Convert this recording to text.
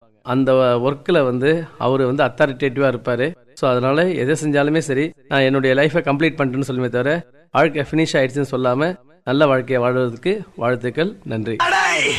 அந்த ஒர்க்கில் வந்து அவர் வந்து அத்தாரிட்டேட்டிவாக இருப்பார். ஸோ அதனால் எதை செஞ்சாலுமே சரி, நான் என்னுடைய லைஃப்பை கம்ப்ளீட் பண்ணிட்டேன்னு சொல்லுமே தவிர வாழ்க்கை ஃபினிஷ் ஆயிடுச்சுன்னு சொல்லாமல் நல்ல வாழ்க்கையை வாழ்வதற்கு வாழ்த்துக்கள். நன்றி.